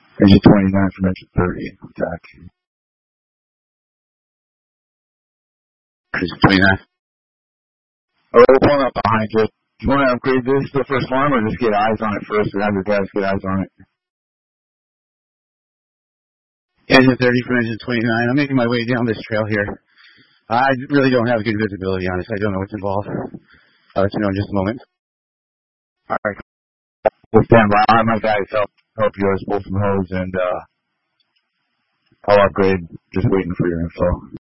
Engine 29 from engine 30. Attack. Engine 29. Oh, we're pulling up behind you. Do you want to upgrade this to the first alarm or just get eyes on it first and have your guys get eyes on it? Engine 30 from engine 29. I'm making my way down this trail here. I really don't have good visibility on this. I don't know what's involved. I'll let you know in just a moment. All right. We'll stand by. I'll have my guys help you guys pull some hose and I'll upgrade. Just waiting for your info.